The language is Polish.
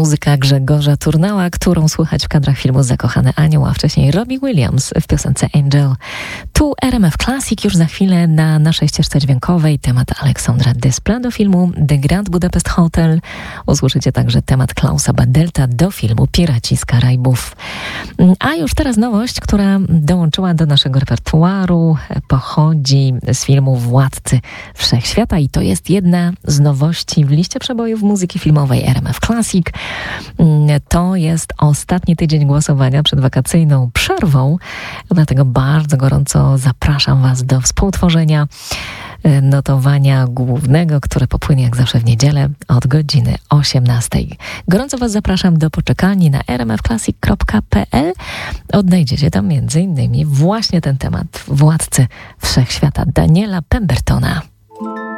Muzyka Grzegorza Turnała, którą słychać w kadrach filmu Zakochany Anioł, a wcześniej Robbie Williams w piosence Angel. Tu RMF Classic, już za chwilę na naszej ścieżce dźwiękowej temat Aleksandra Despla do filmu The Grand Budapest Hotel. Usłyszycie także temat Klausa Badelta do filmu Piraci z Karaibów. A już teraz nowość, która dołączyła do naszego repertuaru, pochodzi z filmu Władcy Wszechświata i to jest jedna z nowości w liście przebojów muzyki filmowej RMF Classic. To jest ostatni tydzień głosowania przed wakacyjną przerwą, dlatego bardzo gorąco zapraszam Was do współtworzenia notowania głównego, które popłynie jak zawsze w niedzielę od godziny 18. Gorąco Was zapraszam do poczekalni na rmfclassic.pl. Odnajdziecie tam m.in. właśnie ten temat Władcy Wszechświata Daniela Pembertona.